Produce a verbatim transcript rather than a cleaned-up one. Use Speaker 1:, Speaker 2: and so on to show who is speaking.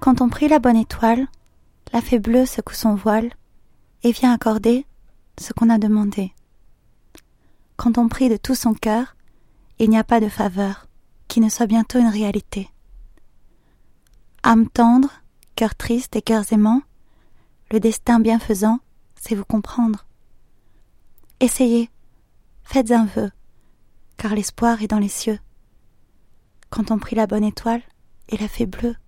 Speaker 1: Quand on prie la bonne étoile, la fée bleue secoue son voile et vient accorder ce qu'on a demandé. Quand on prie de tout son cœur, il n'y a pas de faveur qui ne soit bientôt une réalité. Âme tendre, cœur triste et cœurs aimants, le destin bienfaisant, c'est vous comprendre. Essayez, faites un vœu, car l'espoir est dans les cieux. Quand on prie la bonne étoile et la fée bleue,